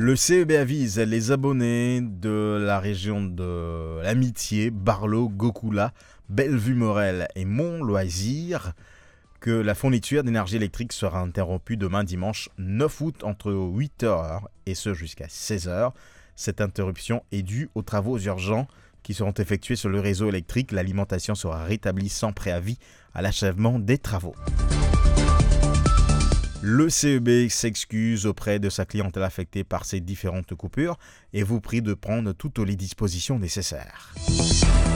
Le CEB avise les abonnés de la région de l'Amitié, Barlo, Gokula, Bellevue-Morel et Mont-Loisir que la fourniture d'énergie électrique sera interrompue demain dimanche 9 août entre 8h et ce jusqu'à 16h. Cette interruption est due aux travaux urgents qui seront effectués sur le réseau électrique. L'alimentation sera rétablie sans préavis à l'achèvement des travaux. Le CEB s'excuse auprès de sa clientèle affectée par ces différentes coupures et vous prie de prendre toutes les dispositions nécessaires.